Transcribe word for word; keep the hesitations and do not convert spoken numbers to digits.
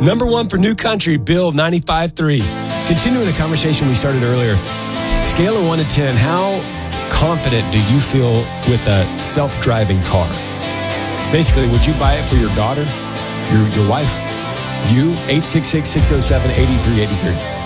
Number one for New Country, Bill ninety-five three. Continuing a conversation we started earlier, scale of one to ten, how confident do you feel with a self-driving car? Basically, would you buy it for your daughter, your, your wife, you? eight six six, six oh seven, eight three eight three.